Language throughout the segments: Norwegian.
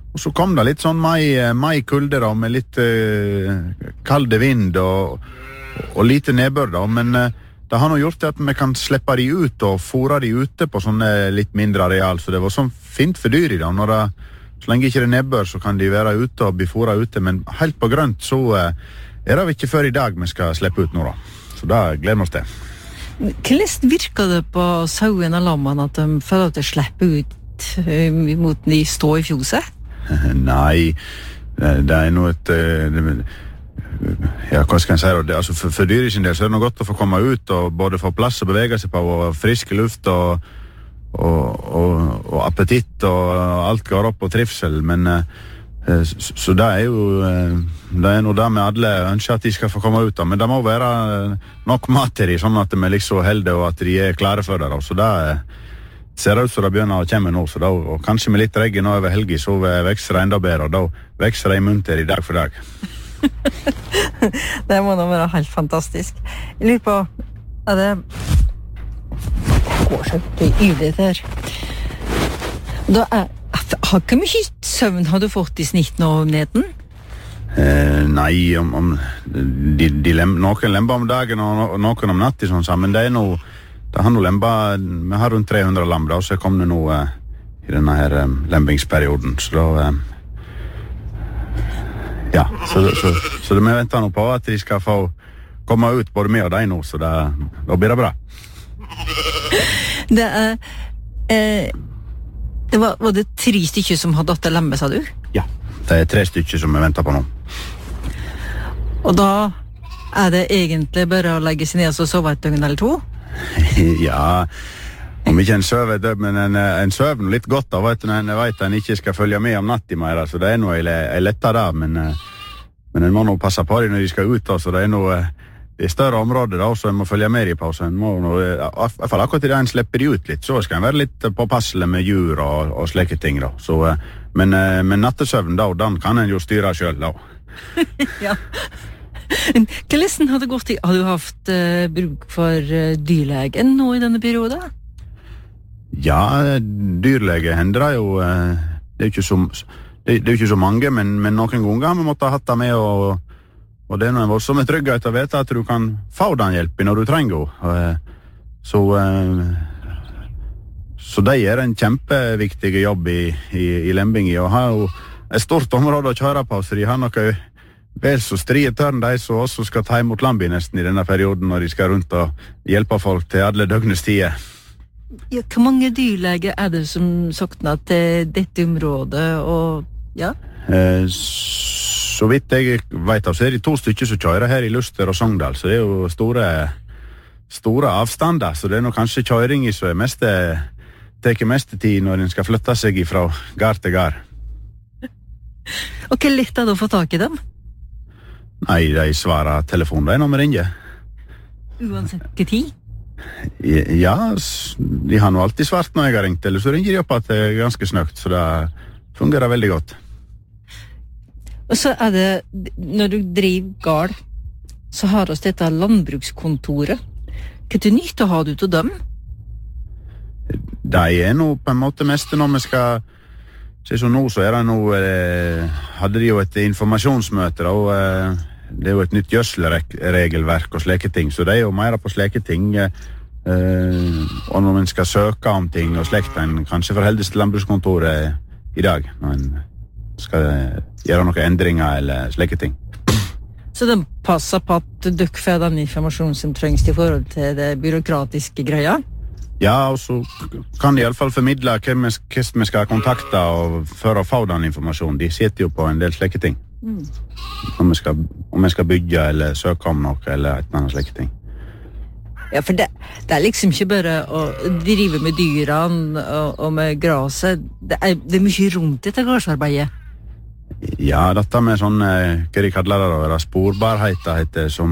Og så kom det litt sånn mai-kulde da, med litt kalde vind og lite nedbør da, men det har nå gjort at vi kan slippe de ut og fôre de ute på sånne litt mindre areal, så det var sånn fint for dyr i da. Så lenge ikke det nedbør, så kan de være ute og bli fôret ute, men helt på grønt så det ikke før i dag vi skal slippe ut nå da. Så da gleder vi oss til. Hvordan virker det på sauen og lammene at de føler at de slipper ut mot de står i fjoset? Nei, det noe ja, hva skal jeg si da? Altså for dyr i sin del så det noe godt å få komme ut og både få plass å bevege seg på og frisk luft og appetitt og alt går opp og trivsel, men så det jo det noe der med alle ønsker at de skal få komme ut da, men det må være nok mat til de, sånn at de liksom heldige og at de klare for det da. Så det ser ut som det begynner å komme nå, så da, og kanskje med litt regn nå over helgen så vekser det enda bedre, og da vekser det i munter i dag for dag. Det må nå være helt fantastisk. Jeg lurer på, det går så ivrig her. Da har ikke mye søvn har du fått i snitt nå, Neten? Nei, noen lemper om dagen og noen om natt, sånn, men det noe det har noe lemper, vi har rundt 300 lam da, så kom det noe i denne her lempingsperioden, så da ja, så det vi venter nå på at de skal få komme ut både med og deg nå, så da blir det bra. Det var det 3 stykker som hadde datt lempe, sa du? Ja, det 3 stykker som vi venter på nå. Og da det egentlig bare å legge seg ned og sove et døgn eller 2? Ja, om ikke en søver død, men en søver litt godt da, vet du, når en vet en ikke skal følge med om natt i mer, så det noe jeg letter da, men en må nå passe på dem når de skal ut da, så det noe det større områder da, så en må følge med dem på, så en må nå, i hvert fall akkurat i det en slipper de ut litt, så skal en være litt påpasselig med djur og slike ting da, så, men nattesøvn da, den kan en jo styre selv da. Ja. Hvordan har det gått har du haft bruk for dyrlegen nå i denne perioden? Ja, dyrlege hender det jo det jo ikke så mange, men noen ganger har vi måttet ha hatt det med og det noe voldsomme trygghet å vite at du kan få den hjelpen når du trenger så det en kjempeviktig jobb i lembing og har jo et stort område å kjøre på, så de har noe vel så strie tørn de som også skal ta imot lambi nesten i denne perioden når de skal rundt og hjelpe folk til alle døgnets tider. Ja, hvor mange dyrleger det som sokner til dette området og ja? Så vidt jeg vet av, så det 2 stykker som kjører her i Luster og Sogndal, så det jo store avstander, så det nok kanskje kjøring som tar mest tid når en skal flytte seg fra gard til gard. Og hvor lett det å få tak i dem? Nei, de svarer telefonen når vi ringer. Uansett hva tid? Ja, de har nå alltid svart når jeg har ringt, eller så ringer de opp at det ganske snøkt, så det fungerer veldig godt. Og så det, når du driver gard, så har oss dette landbrukskontoret. Hva til nytt har du til dem? De nå på en måte mest når vi skal så nå så det nå hadde de jo et informasjonsmøte og det jo et nytt gjødselregelverk og slike ting, så det jo mer på slike ting og når man skal søke om ting og slekt, en kanskje forholdes til landbrukskontoret i dag når man skal gjøre noen endringer eller slike ting. Så de passer på at dere får den informasjonen som trengs i forhold til det byråkratiske greia? Ja, og så kan de i alle fall formidle hvem vi skal kontakte for å få den informasjonen. De sitter jo på en del slike ting. Om vi skal bygge eller søke om noe eller et eller annet slike ting. Ja, for det liksom ikke bare å drive med dyrene og med graset. Det mye rundt dette gardsarbeidet. Ja, dette med sånn, hva de kaller det, sporbarhet heter som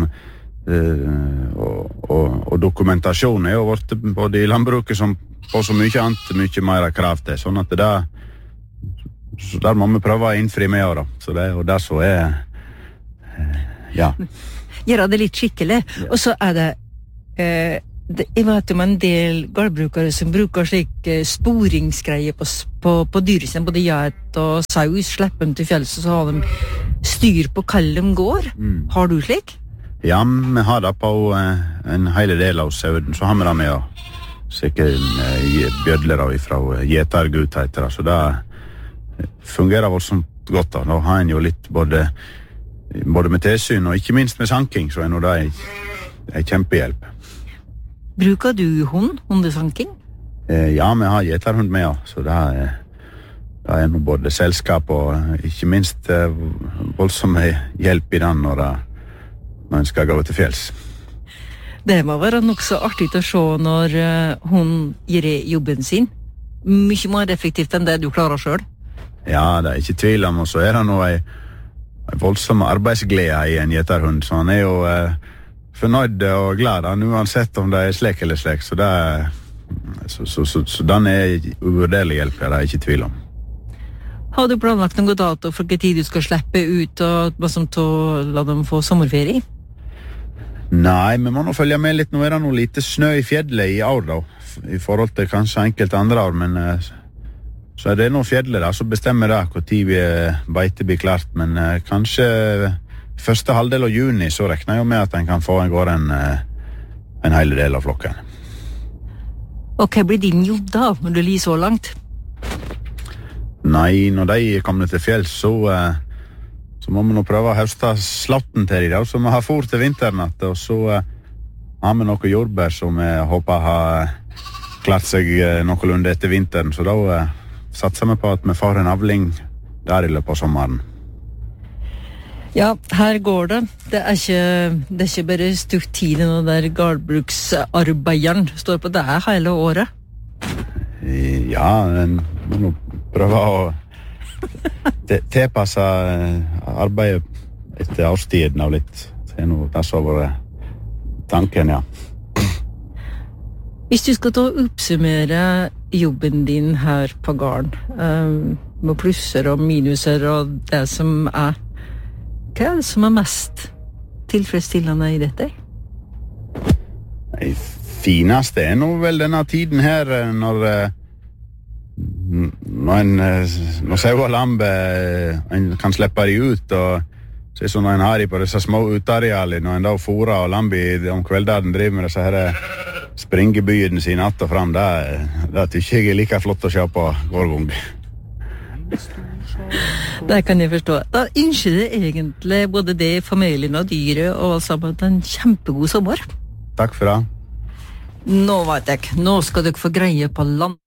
og dokumentasjon jo vært både i landbruket som på så mye annet, mye mer krav til, sånn at så der må vi prøve å innfri med da, så det og der så ja. Gjøre det litt skikkelig, og så det Jeg vet om en del gårdbrukere som bruker slik sporingsgreier på dyret sin, både geit og saus, slipper dem til fjells, og så har de styr på hvor de går. Har du slik? Ja, vi har det på en hele del av sauden, så har vi det med å sikkert bjødler fra gjetergut heter det, så det fungerer voldsomt godt da. Da har en jo litt både med tilsyn og ikke minst med sanking, så nå det en kjempehjelp. Bruker du hundesanking? Ja, vi har gjeterhund med, så det er nå både selskap og ikke minst voldsom hjelp i den når en skal gå til fjells. Det må være nok så artig å se når hun gjør jobben sin. Mye mer effektivt enn det du klarer selv. Ja, det er ikke tvil om, og så er det nå en voldsom arbeidsglede i en gjeterhund, så han er jo fornøyd og glad, uansett om det er slik eller slik, så den er uvurderlig hjelp, det er ikke tvil om. Har du planlagt noen dato for hvilken tid du skal slippe ut og la dem få sommerferie? Nei, vi må nå følge med litt. Nå er det noe lite snø i fjellet i år da, i forhold til kanskje enkelte andre år, men så er det noe fjellet da, så bestemmer det hvor tid beite blir klart, men kanskje første halvdel av juni så regner jeg jo med at en kan få en hele del av flokken. Og hva blir din jobb da, når du ligger så langt? Nei, når de kommer til fjells, så må vi nå prøve å høste slatten til dem, så vi har fôr til vinteren, og så har vi noe jordbær som vi håper har klart seg noenlunde etter vinteren, så da satser vi på at vi får en avling der i løpet av sommeren. Ja, her går det. Det er ikke bare stutt tid når der gårdbruksarbeideren står på det hele året. Ja, en må nå prøve å tilpasse arbeidet etter årstiden av litt. Det er noe der så var tanken, ja. Hvis du skal ta og oppsummere jobben din her på gården, med plusser og minuser og det som hva er det som er mest tilfredsstillende i dette? Det fineste er nå vel denne tiden her når sau og lampe en kan slippe de ut og se sånn når en har de på disse små utarealene, når en da fôrer og lampe om kvelden driver med disse her springebyen sine att og fram, det tykker jeg er like flott å se på hver gang. Det kan jeg forstå. Da ønsker jeg egentlig både det, familien og dyret og alt sammen en kjempegod sommer. Takk for det. Nå vet jeg, nå skal dere få greie på land.